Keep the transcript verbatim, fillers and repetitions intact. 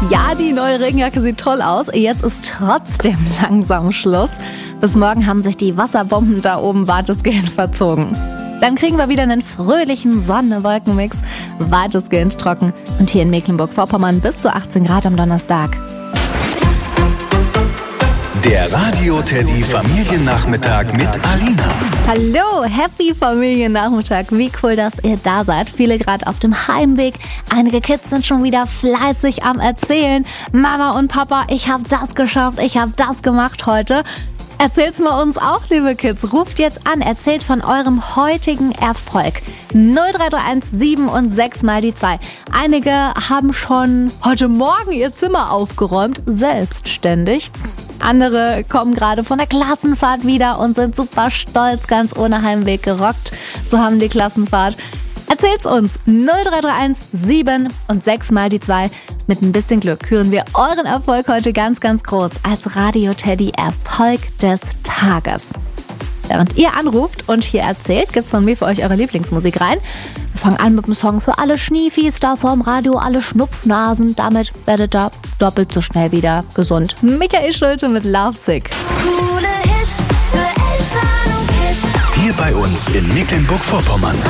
Ja, die neue Regenjacke sieht toll aus. Jetzt ist trotzdem langsam Schluss. Bis morgen haben sich die Wasserbomben da oben weitestgehend verzogen. Dann kriegen wir wieder einen fröhlichen Sonne-Wolken-Mix, weitestgehend trocken und hier in Mecklenburg-Vorpommern bis zu achtzehn Grad am Donnerstag. Der Radio Teddy Familiennachmittag mit Alina. Hallo, happy Familiennachmittag. Wie cool, dass ihr da seid. Viele gerade auf dem Heimweg. Einige Kids sind schon wieder fleißig am Erzählen. Mama und Papa, ich habe das geschafft, ich habe das gemacht heute. Erzählt's mal uns auch, liebe Kids. Ruft jetzt an, erzählt von eurem heutigen Erfolg. null drei drei eins sieben und sechs mal die zwei. Einige haben schon heute Morgen ihr Zimmer aufgeräumt, selbstständig. Andere kommen gerade von der Klassenfahrt wieder und sind super stolz, ganz ohne Heimweg gerockt. So haben die Klassenfahrt. Erzählt's uns. null drei drei eins sieben und sechs mal die zwei. Mit ein bisschen Glück hören wir euren Erfolg heute ganz, ganz groß als Radio Teddy Erfolg des Tages. Während ihr anruft und hier erzählt, gibt's von mir für euch eure Lieblingsmusik rein. Wir fangen an mit einem Song für alle Schniefis da vorm Radio, alle Schnupfnasen. Damit werdet ihr doppelt so schnell wieder gesund. Michael Schulte mit Lovesick. Coole Hits für Eltern und Kids. Hier bei uns in Mecklenburg-Vorpommern.